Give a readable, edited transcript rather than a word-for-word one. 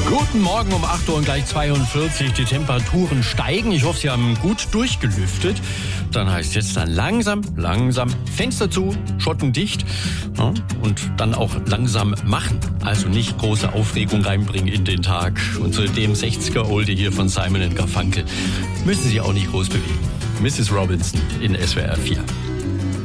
Guten Morgen um 8 Uhr und gleich 42. Die Temperaturen steigen. Ich hoffe, Sie haben gut durchgelüftet. Dann heißt es jetzt dann langsam Fenster zu, Schotten dicht, ja, und dann auch langsam machen. Also nicht große Aufregung reinbringen in den Tag. Und zu dem 60er-Oldie hier von Simon & Garfunkel müssen Sie auch nicht groß bewegen. Mrs. Robinson in SWR 4.